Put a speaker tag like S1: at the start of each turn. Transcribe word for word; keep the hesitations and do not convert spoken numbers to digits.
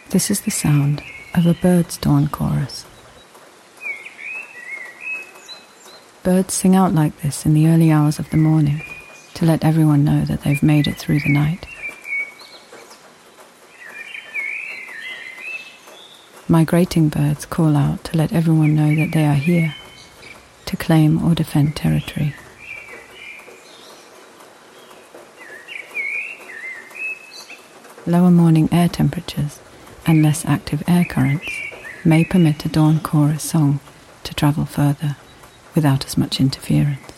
S1: This is the sound of a bird's dawn chorus. Birds sing out like this in the early hours of the morning to let everyone know that they've made it through the night. Migrating birds call out to let everyone know that they are here, to claim or defend territory. Lower morning air temperatures and less active air currents may permit a dawn chorus song to travel further without as much interference.